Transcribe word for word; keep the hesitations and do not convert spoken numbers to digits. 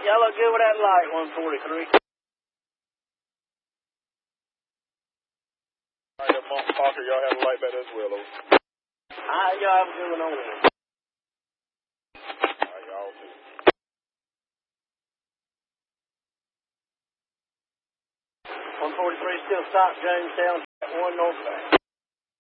Y'all look good with that light, one forty-three. All right, Mont Parker, y'all have a light back as well, over. All right, y'all have a good one on there. All right, y'all too. one forty-three still stopped Jamestown, one northbound.